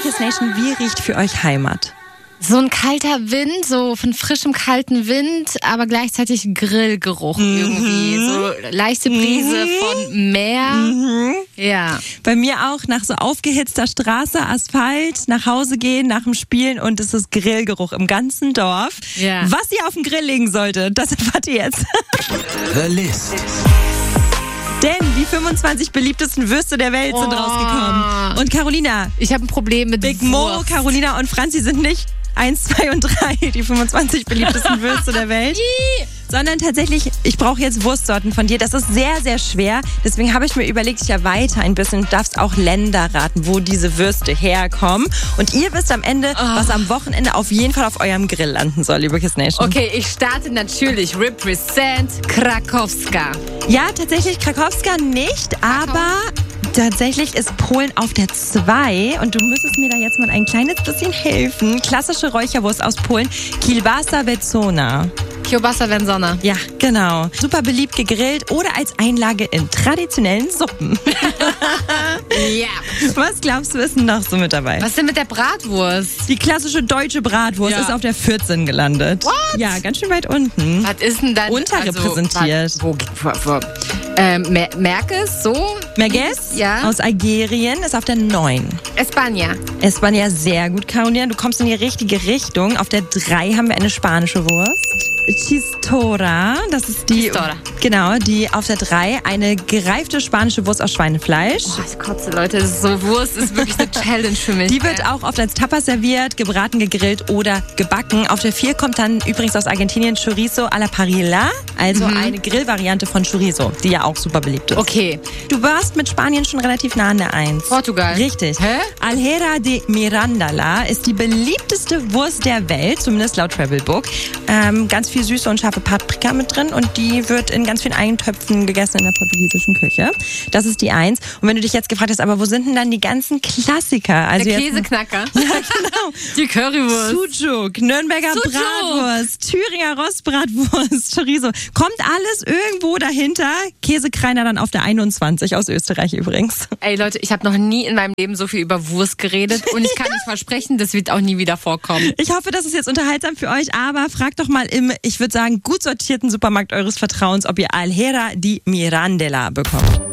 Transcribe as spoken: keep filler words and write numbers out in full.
Kiss Nation, wie riecht für euch Heimat? So ein kalter Wind, so von frischem kalten Wind, aber gleichzeitig Grillgeruch mhm. irgendwie. So leichte Brise mhm. von Meer. Mhm. Ja. Bei mir auch nach so aufgehitzter Straße, Asphalt, nach Hause gehen, nach dem Spielen und es ist Grillgeruch im ganzen Dorf. Ja. Was ihr auf den Grill legen solltet, das erfahrt ihr jetzt. The List. Denn die fünfundzwanzig beliebtesten Würste der Welt sind oh. rausgekommen. Und Carolina. Ich habe ein Problem mit Big Mo, Wurst. Carolina und Franzi sind nicht eins, zwei und drei, die fünfundzwanzig beliebtesten Würste der Welt. Sondern tatsächlich, ich brauche jetzt Wurstsorten von dir. Das ist sehr, sehr schwer. Deswegen habe ich mir überlegt, ich erweitere ein bisschen. Du darfst auch Länder raten, wo diese Würste herkommen. Und ihr wisst am Ende, oh. was am Wochenende auf jeden Fall auf eurem Grill landen soll, liebe Kiss Nation. Okay, ich starte natürlich Represent Krakowska. Ja, tatsächlich Krakowska nicht, aber tatsächlich ist Polen auf der zwei. Und du müsstest mir da jetzt mal ein kleines bisschen helfen. Klassische Räucherwurst aus Polen, Kielbasa Wędzona. Kielbasa Wędzona. Ja, genau. Super beliebt gegrillt oder als Einlage in traditionellen Suppen. Ja. Was glaubst du, ist denn noch so mit dabei? Was ist denn mit der Bratwurst? Die klassische deutsche Bratwurst ja. ist auf der vierzehn gelandet. What? Ja, ganz schön weit unten. Was ist denn dann? Unterrepräsentiert. Also, wo, wo, wo, ähm, Mer- Merkes, so? Merguez ja. aus Algerien ist auf der neun. España. España, sehr gut, Carolina. Du kommst in die richtige Richtung. Auf der drei haben wir eine spanische Wurst. Chistora, das ist die, Chistora. Genau, die auf der drei, eine gereifte spanische Wurst aus Schweinefleisch. Oh, ich kotze, Leute, das ist so Wurst ist wirklich eine Challenge für mich. Die wird auch oft als Tapas serviert, gebraten, gegrillt oder gebacken. Auf der vier kommt dann übrigens aus Argentinien Chorizo a la Parrilla, also mhm. eine Grillvariante von Chorizo, die ja auch super beliebt ist. Okay. Du warst mit Spanien schon relativ nah an der eins. Portugal. Richtig. Hä? Alhera de Mirandala ist die beliebteste Wurst der Welt, zumindest laut Travelbook. Ähm, ganz viel süße und scharfe Paprika mit drin und die wird in ganz vielen Eintöpfen gegessen in der portugiesischen Küche. Das ist die eins. Und wenn du dich jetzt gefragt hast, aber wo sind denn dann die ganzen Klassiker? Also der jetzt, Käseknacker. Ja, genau. Die Currywurst. Sucuk, Nürnberger Sucuk. Bratwurst, Thüringer Rostbratwurst, Chorizo. Kommt alles irgendwo dahinter. Käsekreiner dann auf der einundzwanzig aus Österreich übrigens. Ey Leute, ich habe noch nie in meinem Leben so viel über Wurst geredet und ich kann nicht versprechen, das wird auch nie wieder vorkommen. Ich hoffe, das ist jetzt unterhaltsam für euch, aber fragt doch mal im, ich würde sagen, gut sortierten Supermarkt eures Vertrauens, ob ihr Alhera di Mirandela bekommt.